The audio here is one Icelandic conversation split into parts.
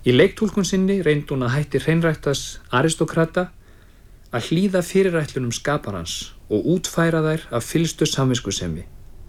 Í leiktúlkun sinni reyndi hún að hætti hreinræktas aristókrata að hlýða fyrirætlunum skaparans og útfæra þær af fyllstu samviskusemi.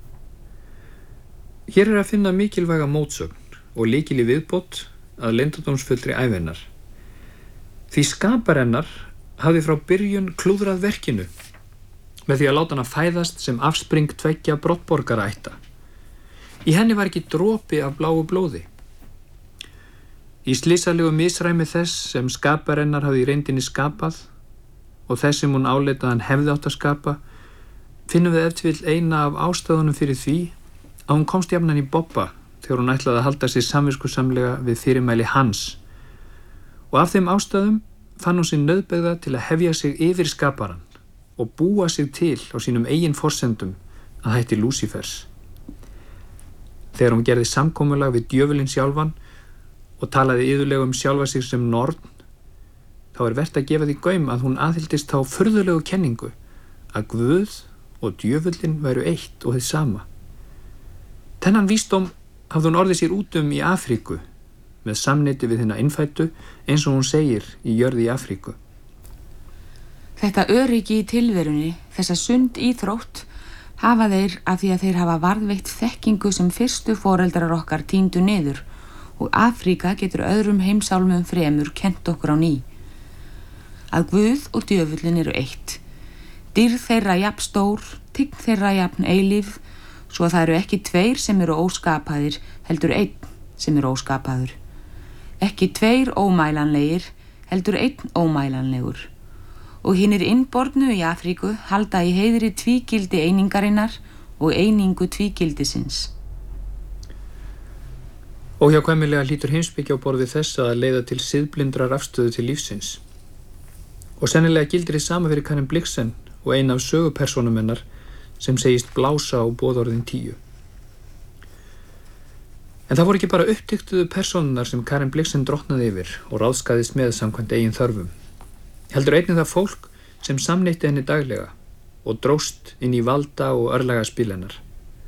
Hér að finna mikilvæga mótsögn og lykil í viðbót að leyndardómsfullri ævi hennar. Því skapar hennar hafði frá byrjun klúðrað verkinu með því að láta hana fæðast sem afspring tveggja brottborgaraætta. Í henni var ekki dropi af bláu blóði. Í slysalegu misræmi þess sem skapar hennar hafði í reyndinni skapað og þess sem hún áleit að hann hefði átt að skapa, finnum við ef til vill eina af ástæðunum fyrir því að hún komst jafnan í bobba þegar hún ætlaði að halda sig samviskusamlega við fyrirmæli hans. Og af þeim ástæðum fann hún sig nauðbeygða til að hefja sig yfir skaparan og búa sig til á sínum eigin forsendum að hætti Lúsífers. Þegar hún gerði samkomulag við djöfulinn sjálfan og talaði iðulega sjálfa sig sem norn, þá vert að gefa því gaum að hún aðhylltist þá furðulegu kenningu að Guð og djöfullinn væru eitt og hið sama. Þennan vísdóm hafði hún orðið sér út í Afríku með samneyti við hina innfæddu eins og hún segir í Jörð í Afríku. Þetta öryggi í tilverunni, þessa sund íþrótt, hafa þeir af því að þeir hafa varðveitt þekkingu sem fyrstu foreldrar okkar tíndu niður og Afríka getur öðrum heimsálmum fremur kennt okkur á ný. Að Guð og djöfullinn eru eitt. Dýrð þeirra jafn stór, tign þeirra jafn eilíf, svo að það eru ekki tveir sem eru óskapaðir, heldur einn sem eru óskapaður. Ekki tveir ómælanlegir, heldur einn ómælanlegur. Og hinir innbornu í Afríku halda í heiðri tvígildi einingarinnar og einingu tvígildisins. Óhjákvæmilega hlýtur heimspeki á borð við þess að leiða til siðblindrar afstöðu til lífsins. Og sennilega gildir þið sama fyrir Karen Blixen og eina af sögupersónum hennar sem segist blása á boðorðin 10. En það voru ekki bara uppdiktuðu persónunar sem Karen Blixen drottnaði yfir og ráðskaðist með samkvæmt eigin þörfum. Heldur einnig það fólk sem samneytti henni daglega og dróst inn í valda og örlaga spil hennar.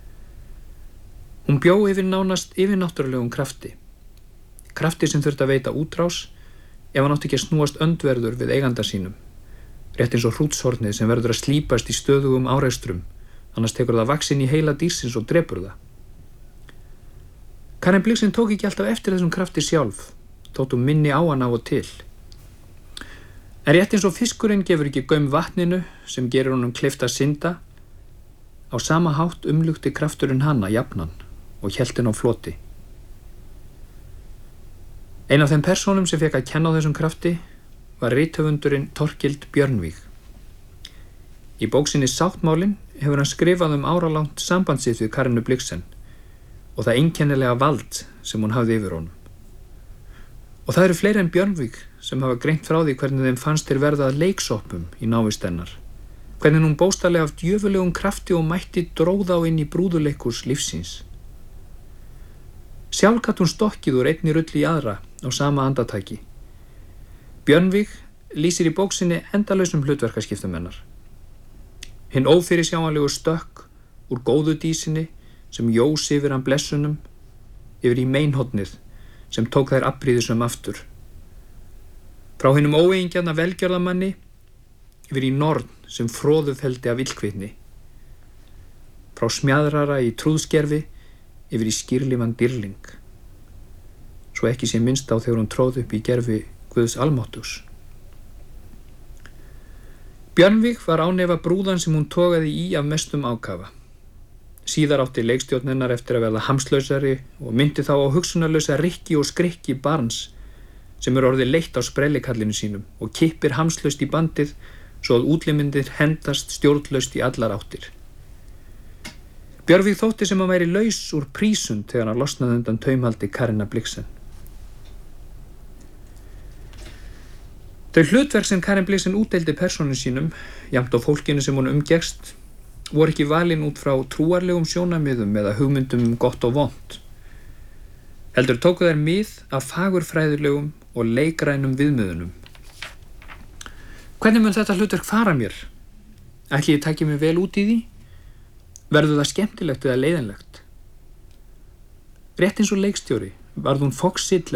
Hún bjó yfir nánast yfirnáttúrulegum krafti. Krafti sem þurfti að veita útrás ef hann átti ekki að snúast öndverður við eiganda sínum. Rétt eins og hrútshornið sem verður að slípast í stöðugum árekstrum, annars tekur það vaxinn í heila dýrsins og drepur það. Karen Blixen tók ekki alltaf eftir þessum krafti sjálf, þótt hún minni á hann á og til. En rétt eins og fiskurinn gefur ekki gaum vatninu sem gerir honum kleift að synda, á sama hátt umlukti krafturinn hana jafnan og hélt henn á floti. Ein af þeim persónum sem fekk að kenna á þessum krafti var rithöfundurinn Torkild Björnvík. Í bók sinni Sáttmálin hefur hann skrifað áralangt samband sitt við Karenu Blixen og það einkennilega vald sem hún hafði yfir honum. Og það eru fleiri en Björnvík sem hafa greint frá því hvernig þeim fannst þeir verða að leiksoppum í návist hennar, hvernig hún bóstarlega af djöfulegum krafti og mætti dróða á inn í brúðuleikhús lífsins. Sjálf gat hún stokkið úr einni rulli í aðra á sama andartaki. Björnvík lýsir í bók sinni endalausum hlutverkaskiptum hennar. Hinn ófyrirsjáanlegu stökk úr góðu dísinni sem jós yfir hann blessunum, yfir í meinhornið sem tók þær afbrýðisum aftur. Frá hinum óeigingjarna velgjörðamanni yfir í norn sem froðufeldi af illkvittni. Frá smjaðrara í trúðskerfi yfir í skýrlífan dýrling. Svo ekki sé minnst á þegar hún tróð upp í gerfi Guðs almáttugs. Björnvík var ánefa brúðan sem hún togaði í af mestum ákafa. Síðar átti leikstjórn hennar eftir að verða hamslausari og myndi þá á hugsunarlausa rykki og skrykki barns sem orðið leitt á sprellikallinu sínum og kippir hamslaust í bandið svo að útlimindir hendast stjórnlaust í allar áttir. Björnvík þótti sem að væri laus úr prísund þegar hann losnaði undan taumhaldi Karena Blixen. Þau hlutverk sem Karen Blixen útdeildi persónu sínum, jafnt á fólkinu sem hún umgekkst, voru ekki valin út frá trúarlegum sjónarmiðum eða hugmyndum gott og vont. Heldur tóku þær mið af fagurfræðilegum og leikrænum viðmiðunum. Hvernig mun þetta hlutverk fara mér? Ætli ég taki mig vel út í því? Verður það skemmtilegt eða leiðinlegt? Rétt eins og leikstjóri varð hún foxsill